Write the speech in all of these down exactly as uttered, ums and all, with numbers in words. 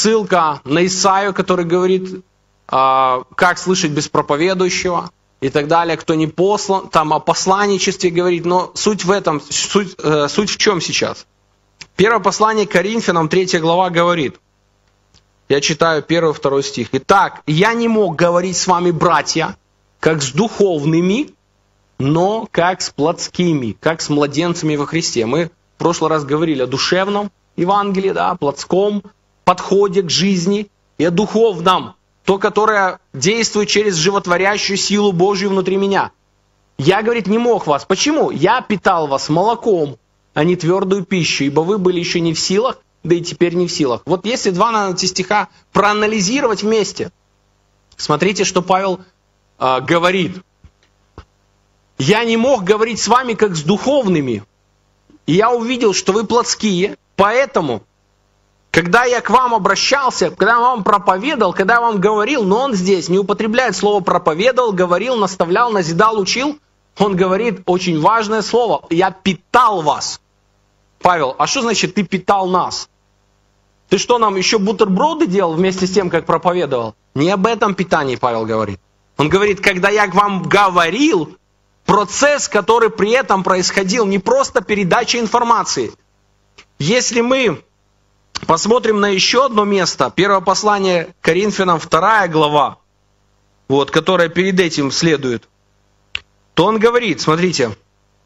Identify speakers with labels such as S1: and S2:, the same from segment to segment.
S1: ссылка на Исаию, который говорит, как слышать без проповедующего и так далее, кто не послан, там о посланничестве говорит, но суть в этом, суть, суть в чем сейчас? Первое послание к Коринфянам, третья глава говорит, я читаю первый, второй стих. «Итак, я не мог говорить с вами, братья, как с духовными, но как с плотскими, как с младенцами во Христе». Мы в прошлый раз говорили о душевном Евангелии, да, о плотском подходе к жизни и о духовном, то, которое действует через животворящую силу Божью внутри меня. Я, говорит, не мог вас. Почему? Я питал вас молоком, а не твердую пищу, ибо вы были еще не в силах, да и теперь не в силах. Вот если два на эти стиха проанализировать вместе, смотрите, что Павел э, говорит. «Я не мог говорить с вами, как с духовными, и я увидел, что вы плотские, поэтому, когда я к вам обращался, когда я вам проповедовал, когда я вам говорил, но он здесь не употребляет слово проповедовал, говорил, наставлял, назидал, учил, он говорит очень важное слово, я питал вас». Павел, а что значит ты питал нас? Ты что, нам еще бутерброды делал вместе с тем, как проповедовал? Не об этом питании Павел говорит. Он говорит, когда я к вам говорил, процесс, который при этом происходил, не просто передача информации. Если мы посмотрим на еще одно место, первое послание Коринфянам, вторая глава, вот, которая перед этим следует, то он говорит, смотрите,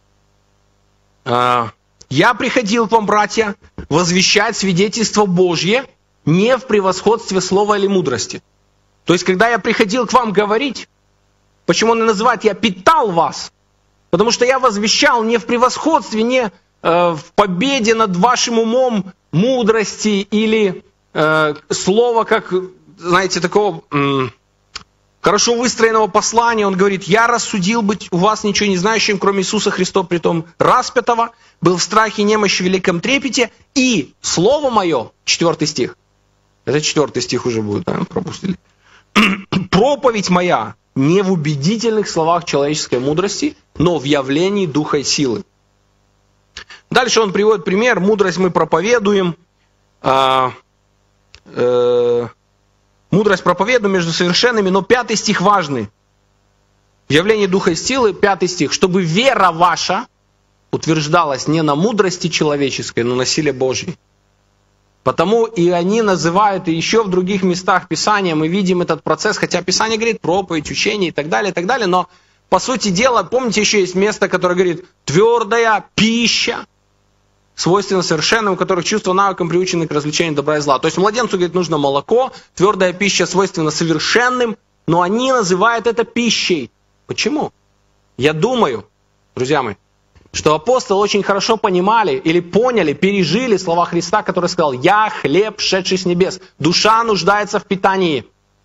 S1: «Я приходил к вам, братья, возвещать свидетельство Божье не в превосходстве слова или мудрости». То есть, когда я приходил к вам говорить, почему он и называет «я питал вас», потому что я возвещал не в превосходстве, не э, в победе над вашим умом, мудрости или э, слова, как, знаете, такого э, хорошо выстроенного послания. Он говорит, я рассудил быть у вас ничего не знающим, кроме Иисуса Христа, притом распятого, был в страхе, немощи, в великом трепете, и слово мое, четвертый стих, это четвертый стих уже будет, да, пропустили, проповедь моя не в убедительных словах человеческой мудрости, но в явлении духа и силы. Дальше он приводит пример, мудрость мы проповедуем, э, э, мудрость проповедуем между совершенными, но пятый стих важный. В явлении духа и силы, пятый стих, чтобы вера ваша утверждалась не на мудрости человеческой, но на силе Божьей. Потому и они называют, и еще в других местах Писания мы видим этот процесс, хотя Писание говорит проповедь, учение и так далее, и так далее, но по сути дела, помните, еще есть место, которое говорит твердая пища, свойственно совершенным, у которых чувства навыкам приучены к развлечению добра и зла. То есть младенцу, говорит, нужно молоко, твердая пища свойственна совершенным, но они называют это пищей. Почему? Я думаю, друзья мои, что апостолы очень хорошо понимали или поняли, пережили слова Христа, который сказал, «Я хлеб, шедший с небес». Душа нуждается в питании.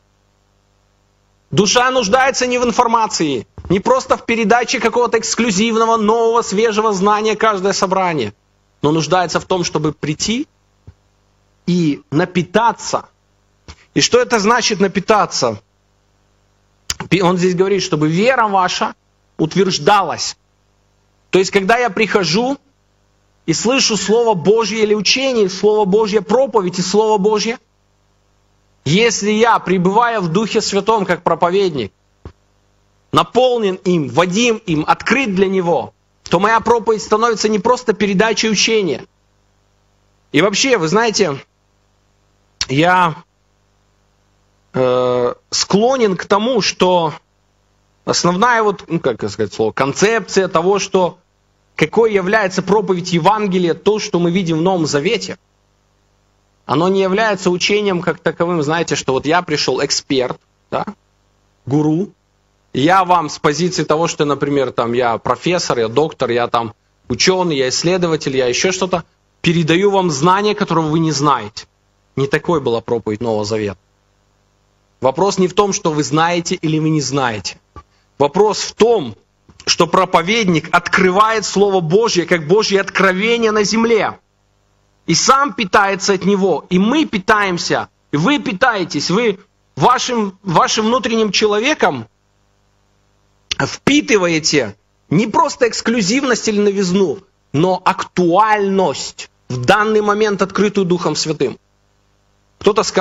S1: Душа нуждается не в информации, не просто в передаче какого-то эксклюзивного, нового, свежего знания каждое собрание, но нуждается в том, чтобы прийти и напитаться. И что это значит напитаться? Он здесь говорит, чтобы вера ваша утверждалась. То есть, когда я прихожу и слышу Слово Божье или учение, Слово Божье, проповедь и Слово Божье, если я, пребывая в Духе Святом, как проповедник, наполнен им, водим им, открыт для Него, то моя проповедь становится не просто передачей учения. И вообще, вы знаете, я э, склонен к тому, что основная вот, ну как сказать слово, концепция того, что какой является проповедь Евангелия, то, что мы видим в Новом Завете, оно не является учением как таковым, знаете, что вот я пришел эксперт, да, гуру, и я вам с позиции того, что, например, там я профессор, я доктор, я там ученый, я исследователь, я еще что-то, передаю вам знания, которого вы не знаете. Не такой была проповедь Нового Завета. Вопрос не в том, что вы знаете или вы не знаете. Вопрос в том, что проповедник открывает Слово Божье, как Божье откровение на земле. И сам питается от него, и мы питаемся, и вы питаетесь, вы вашим, вашим внутренним человеком впитываете не просто эксклюзивность или новизну, но актуальность в данный момент, открытую Духом Святым. Кто-то скажет,